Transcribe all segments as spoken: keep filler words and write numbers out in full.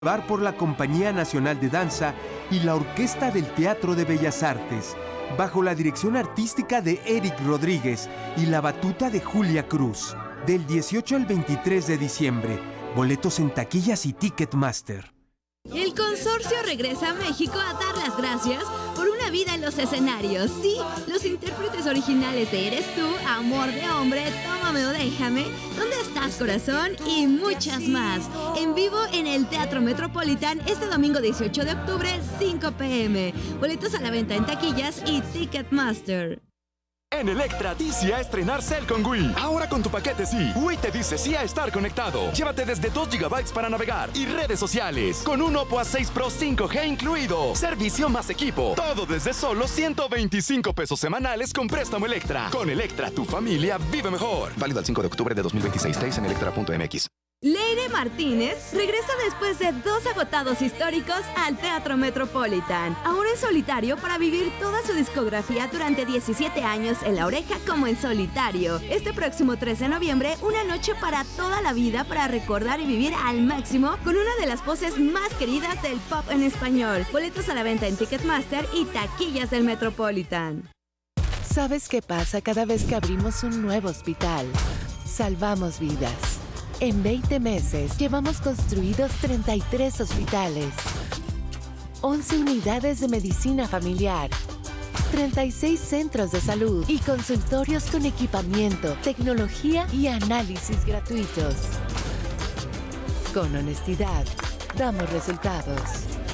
por la Compañía Nacional de Danza y la Orquesta del Teatro de Bellas Artes, bajo la dirección artística de Eric Rodríguez y la batuta de Julia Cruz, del dieciocho al veintitrés de diciembre. Boletos en taquillas y Ticketmaster. El consorcio regresa a México a dar las gracias por una vida en los escenarios. Sí, los intérpretes originales de Eres Tú, Amor de Hombre, Tómame o Déjame, ¿Dónde estás, corazón? Y muchas más. En vivo en el Teatro Metropolitan este domingo dieciocho de octubre, cinco pe eme. Boletos a la venta en taquillas y Ticketmaster. En Electra, di sí a estrenar Cell con Wii. Ahora con tu paquete sí, Wii te dice sí a estar conectado. Llévate desde dos gigabytes para navegar y redes sociales. Con un Oppo A seis Pro cinco G incluido. Servicio más equipo. Todo desde solo ciento veinticinco pesos semanales con préstamo Electra. Con Electra, tu familia vive mejor. Válido el cinco de octubre de dos mil veintiséis. Detalles en electra punto eme equis. Leire Martínez regresa después de dos agotados históricos al Teatro Metropolitan. Ahora en solitario para vivir toda su discografía durante diecisiete años en La Oreja como en solitario. Este próximo trece de noviembre, una noche para toda la vida para recordar y vivir al máximo con una de las voces más queridas del pop en español. Boletos a la venta en Ticketmaster y taquillas del Metropolitan. ¿Sabes qué pasa cada vez que abrimos un nuevo hospital? Salvamos vidas. En veinte meses llevamos construidos treinta y tres hospitales, once unidades de medicina familiar, treinta y seis centros de salud y consultorios con equipamiento, tecnología y análisis gratuitos. Con honestidad, damos resultados.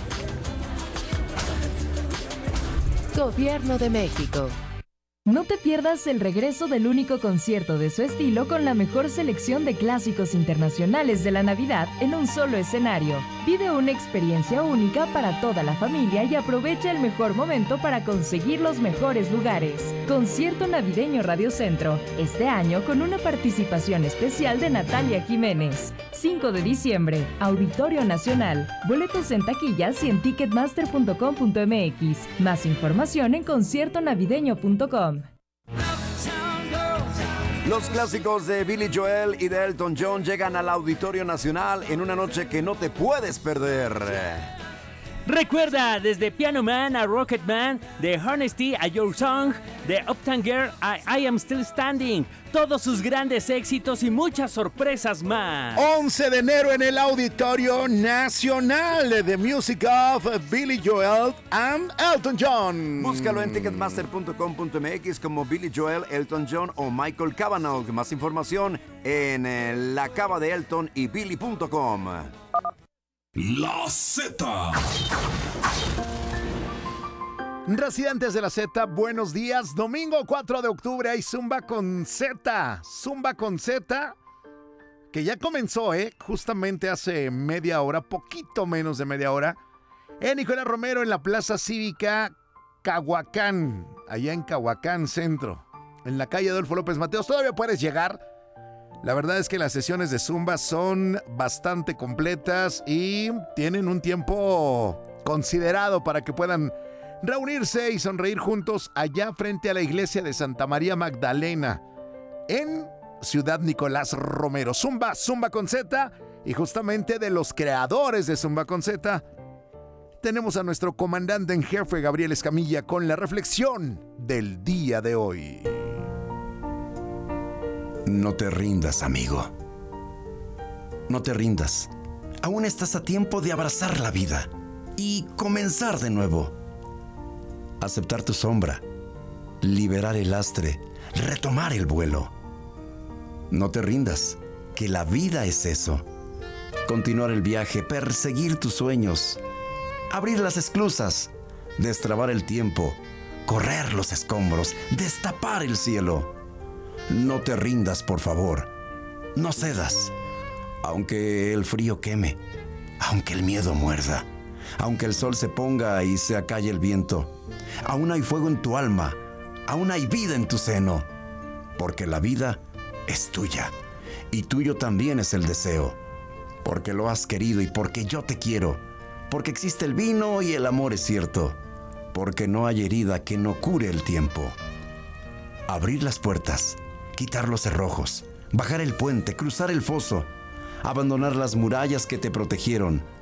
Gobierno de México. No te pierdas el regreso del único concierto de su estilo con la mejor selección de clásicos internacionales de la Navidad en un solo escenario. Vive una experiencia única para toda la familia y aprovecha el mejor momento para conseguir los mejores lugares. Concierto Navideño Radio Centro, este año con una participación especial de Natalia Jiménez. cinco de diciembre, Auditorio Nacional. Boletos en taquillas y en ticketmaster punto com punto eme equis. Más información en concierto navideño punto com. Los clásicos de Billy Joel y de Elton John llegan al Auditorio Nacional en una noche que no te puedes perder. Recuerda, desde Piano Man a Rocket Man, de Honesty a Your Song, de Uptown Girl a I Am Still Standing, todos sus grandes éxitos y muchas sorpresas más. once de enero en el Auditorio Nacional, The Music of Billy Joel and Elton John. Búscalo en ticketmaster punto com punto eme equis como Billy Joel, Elton John o Michael Cavanaugh. Más información en eh, la cava de Elton y Billy punto com. La Z. Residentes de la Z, buenos días. Domingo cuatro de octubre hay Zumba con Z. Zumba con Z, que ya comenzó, ¿eh? Justamente hace media hora, poquito menos de media hora, en Nicolás Romero, en la Plaza Cívica Cahuacán, allá en Cahuacán Centro, en la calle Adolfo López Mateos. Todavía puedes llegar. La verdad es que las sesiones de Zumba son bastante completas y tienen un tiempo considerado para que puedan reunirse y sonreír juntos allá frente a la iglesia de Santa María Magdalena en Ciudad Nicolás Romero. Zumba, Zumba con Z, y justamente de los creadores de Zumba con Z tenemos a nuestro comandante en jefe Gabriel Escamilla con la reflexión del día de hoy. No te rindas, amigo. No te rindas. Aún estás a tiempo de abrazar la vida y comenzar de nuevo. Aceptar tu sombra, liberar el lastre, retomar el vuelo. No te rindas, que la vida es eso. Continuar el viaje, perseguir tus sueños, abrir las esclusas, destrabar el tiempo, correr los escombros, destapar el cielo. No te rindas, por favor. No cedas. Aunque el frío queme, aunque el miedo muerda, aunque el sol se ponga y se acalle el viento, aún hay fuego en tu alma, aún hay vida en tu seno, porque la vida es tuya y tuyo también es el deseo, porque lo has querido y porque yo te quiero, porque existe el vino y el amor es cierto, porque no hay herida que no cure el tiempo. Abrir las puertas, quitar los cerrojos, bajar el puente, cruzar el foso, abandonar las murallas que te protegieron,